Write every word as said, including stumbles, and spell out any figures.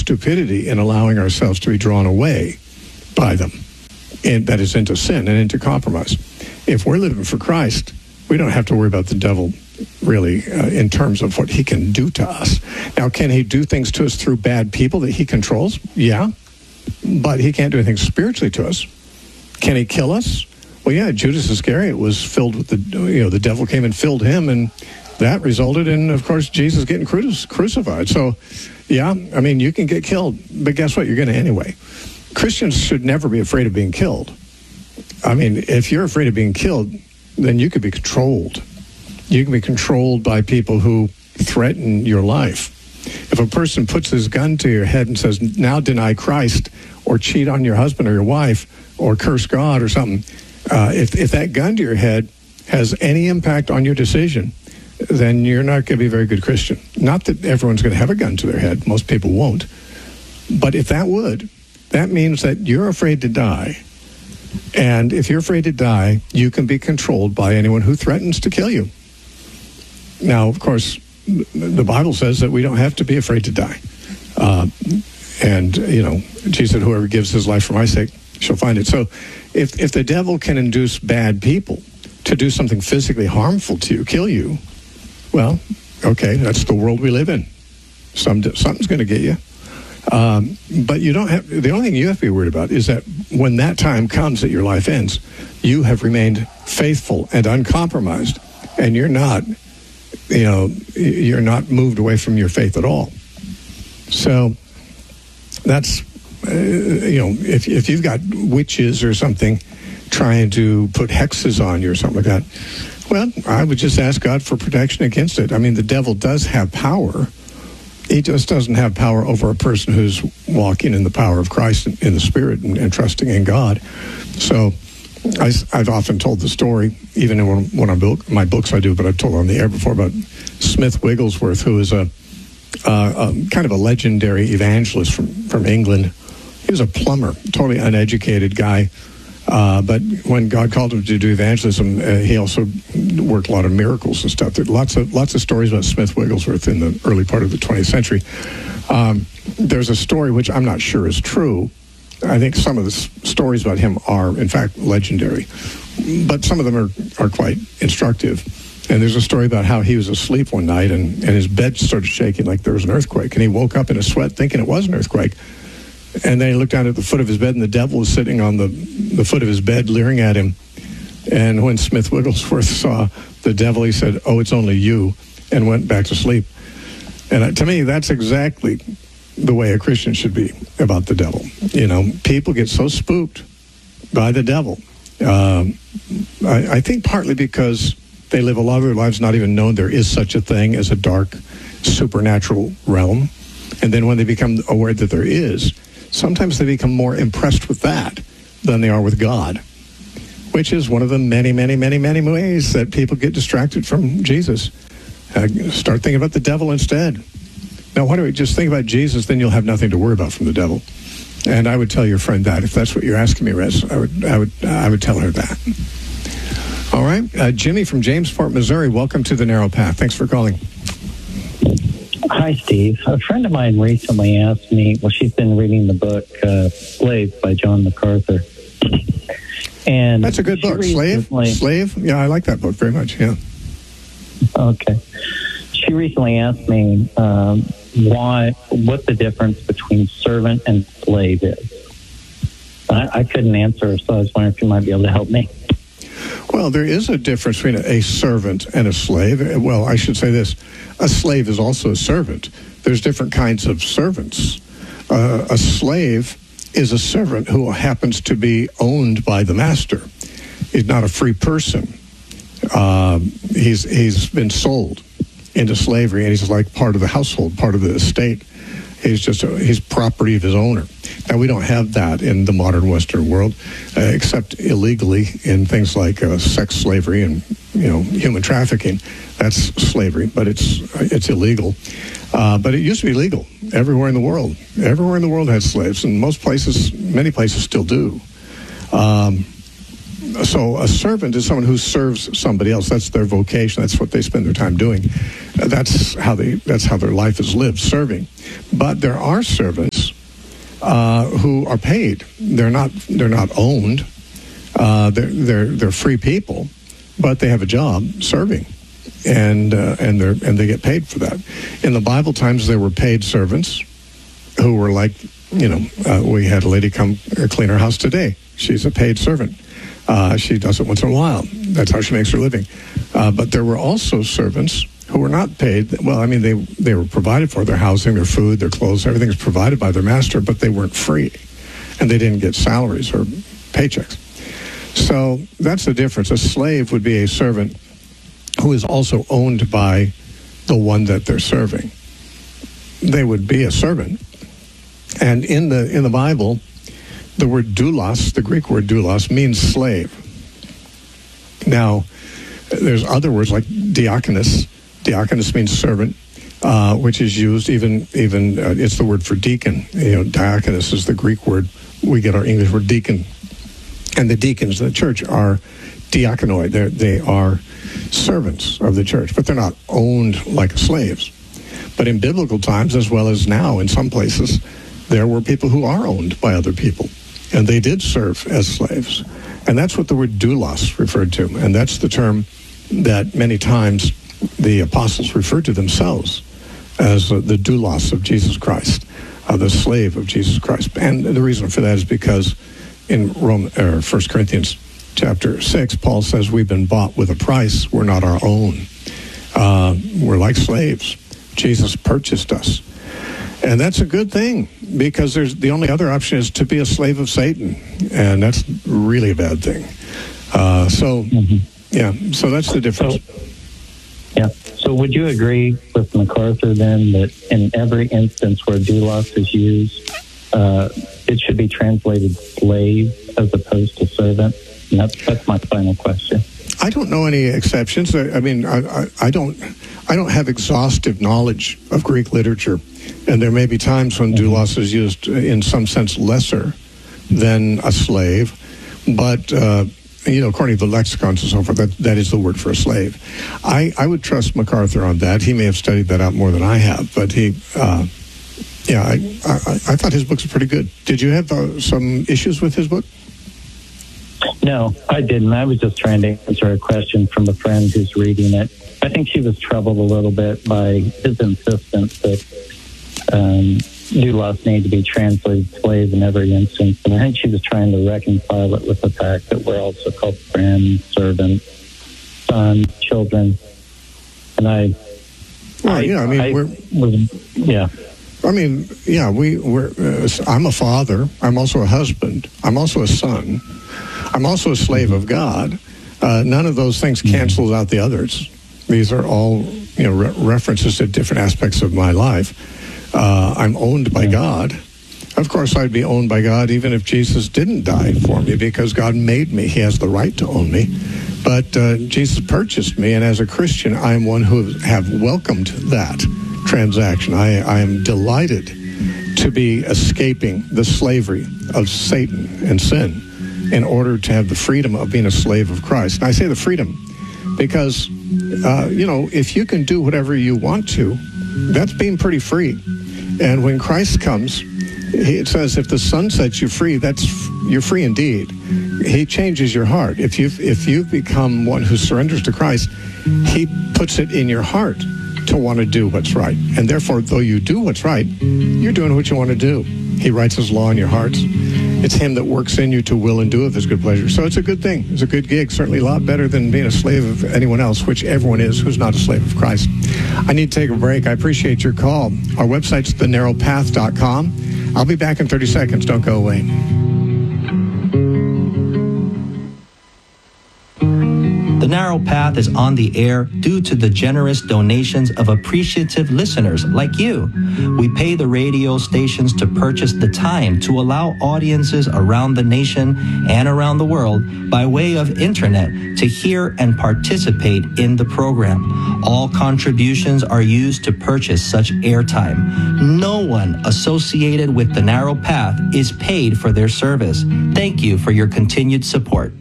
stupidity in allowing ourselves to be drawn away by them. And that is into sin and into compromise. If we're living for Christ, we don't have to worry about the devil really uh, in terms of what he can do to us. Now, can he do things to us through bad people that he controls? Yeah. But he can't do anything spiritually to us. Can he kill us? Well, yeah, Judas Iscariot was filled with the, you know, the devil came and filled him, and that resulted in, of course, Jesus getting cru- crucified. So, yeah, I mean, you can get killed, but guess what? You're going to anyway. Christians should never be afraid of being killed. I mean, if you're afraid of being killed, then you could be controlled. You can be controlled by people who threaten your life. If a person puts his gun to your head and says, now deny Christ, or cheat on your husband or your wife, or curse God or something, uh, if, if that gun to your head has any impact on your decision, then you're not going to be a very good Christian. Not that everyone's going to have a gun to their head. Most people won't. But if that would, that means that you're afraid to die. And if you're afraid to die, you can be controlled by anyone who threatens to kill you. Now, of course, the Bible says that we don't have to be afraid to die. Uh, and, you know, Jesus said, whoever gives his life for my sake shall find it. So if, if the devil can induce bad people to do something physically harmful to you, kill you, well, okay, that's the world we live in. Some, something's going to get you. Um, but you don't have, the only thing you have to be worried about is that when that time comes that your life ends, you have remained faithful and uncompromised, and you're not, you know, you're not moved away from your faith at all. So that's, uh, you know, if if you've got witches or something trying to put hexes on you or something like that, well, I would just ask God for protection against it. I mean, the devil does have power. He just doesn't have power over a person who's walking in the power of Christ in, in the Spirit and, and trusting in God. So I, I've often told the story, even in one, one of my, book, my books I do, but I've told on the air before, about Smith Wigglesworth, who is a, uh, a kind of a legendary evangelist from, from England. He was a plumber, totally uneducated guy. Uh, but when God called him to do evangelism, uh, he also worked a lot of miracles and stuff. There are lots of lots of stories about Smith Wigglesworth in the early part of the twentieth century. Um, there's a story which I'm not sure is true. I think some of the s- stories about him are, in fact, legendary. But some of them are, are quite instructive. And there's a story about how he was asleep one night and, and his bed started shaking like there was an earthquake. And he woke up in a sweat thinking it was an earthquake. And then he looked down at the foot of his bed, and the devil was sitting on the, the foot of his bed, leering at him. And when Smith Wigglesworth saw the devil, he said, "Oh, it's only you," and went back to sleep. And uh, to me, that's exactly the way a Christian should be about the devil. You know, people get so spooked by the devil. Um, I, I think partly because they live a lot of their lives not even knowing there is such a thing as a dark supernatural realm. And then when they become aware that there is, sometimes they become more impressed with that than they are with God, which is one of the many, many, many, many ways that people get distracted from Jesus. Uh, start thinking about the devil instead. Now, why don't we just think about Jesus, then you'll have nothing to worry about from the devil. And I would tell your friend that. If that's what you're asking me, Rez, I would, I would, I would tell her that. All right. Uh, Jimmy from Jamesport, Missouri, welcome to The Narrow Path. Thanks for calling. Hi, Steve. A friend of mine recently asked me, well, she's been reading the book uh, Slave by John MacArthur. And that's a good book. Slave? Recently, Slave? Yeah, I like that book very much, yeah. Okay. She recently asked me um, why, what the difference between servant and slave is. I, I couldn't answer, so I was wondering if you might be able to help me. Well, there is a difference between a servant and a slave. Well, I should say this. A slave is also a servant. There's different kinds of servants. Uh, a slave is a servant who happens to be owned by the master. He's not a free person. Uh, he's he's been sold into slavery, and he's like part of the household, part of the estate. He's just a, he's property of his owner. Now, we don't have that in the modern Western world, uh, except illegally in things like uh, sex slavery and, you know, human trafficking. That's slavery, but it's it's illegal. Uh, but it used to be legal everywhere in the world. Everywhere in the world has slaves, and most places, many places still do. Um, so a servant is someone who serves somebody else. That's their vocation. That's what they spend their time doing. That's how they. That's how their life is lived, serving. But there are servants uh, who are paid. They're not they're not owned. Uh, they're they're they're free people, but they have a job serving, and uh, and they and they get paid for that. In the Bible times, there were paid servants who were like, you know, uh, we had a lady come clean our house today. She's a paid servant. Uh, she does it once in a while. That's how she makes her living. Uh, but there were also servants who were not paid. Well, I mean, they they were provided for. Their housing, their food, their clothes, everything is provided by their master, but they weren't free, and they didn't get salaries or paychecks. So that's the difference. A slave would be a servant who is also owned by the one that they're serving. They would be a servant. And in the in the Bible, the word doulos, the Greek word doulos, means slave. Now, there's other words like diakonos. Diakonos means servant, uh, which is used even, even uh, it's the word for deacon. You know, diakonos is the Greek word. We get our English word deacon. And the deacons in the church are diakonoi. They're, they are servants of the church, but they're not owned like slaves. But in biblical times, as well as now in some places, there were people who are owned by other people, and they did serve as slaves. And that's what the word doulos referred to, and that's the term that many times the apostles referred to themselves as uh, the doulos of Jesus Christ, uh, the slave of Jesus Christ. And the reason for that is because in Rome, or First Corinthians chapter six, Paul says we've been bought with a price. We're not our own. Uh, we're like slaves. Jesus purchased us. And that's a good thing, because there's the only other option is to be a slave of Satan, and that's really a bad thing. Uh, so, mm-hmm. yeah, so that's the difference. So, yeah. So would you agree with MacArthur then that in every instance where doulos is used, uh, it should be translated slave as opposed to servant? And that's, that's my final question. I don't know any exceptions. I, I mean, I, I, I don't, I don't have exhaustive knowledge of Greek literature, and there may be times when mm-hmm. doulos is used in some sense lesser than a slave, but uh, you know, according to the lexicons and so forth, that, that is the word for a slave. I, I would trust MacArthur on that. He may have studied that out more than I have, but he, uh, yeah, I, I, I thought his books are pretty good. Did you have uh, some issues with his book? No, I didn't. I was just trying to answer a question from a friend who's reading it. I think she was troubled a little bit by his insistence that um, doulos need to be translated slave in every instance. And I think she was trying to reconcile it with the fact that we're also called friends, servants, sons, children. And I... Well, I, yeah, I mean, I we're... Was, yeah. I mean, yeah, we, we're... Uh, I'm a father. I'm also a husband. I'm also a son. I'm also a slave of God. Uh, none of those things cancels out the others. These are all, you know, re- references to different aspects of my life. Uh, I'm owned by God. Of course, I'd be owned by God even if Jesus didn't die for me, because God made me. He has the right to own me. But uh, Jesus purchased me, and as a Christian, I am one who have welcomed that transaction. I, I am delighted to be escaping the slavery of Satan and sin in order to have the freedom of being a slave of Christ. And I say the freedom because, uh, you know, if you can do whatever you want to, that's being pretty free. And when Christ comes, it says if the Son sets you free, that's you're free indeed. He changes your heart. If you've, if you've become one who surrenders to Christ, he puts it in your heart to want to do what's right. And therefore, though you do what's right, you're doing what you want to do. He writes his law in your hearts. It's him that works in you to will and do of his good pleasure. So it's a good thing. It's a good gig. Certainly a lot better than being a slave of anyone else, which everyone is who's not a slave of Christ. I need to take a break. I appreciate your call. Our website's the narrow path dot com. I'll be back in thirty seconds. Don't go away. The Narrow Path is on the air due to the generous donations of appreciative listeners like you. We pay the radio stations to purchase the time to allow audiences around the nation and around the world by way of internet to hear and participate in the program. All contributions are used to purchase such airtime. No one associated with the Narrow Path is paid for their service. Thank you for your continued support.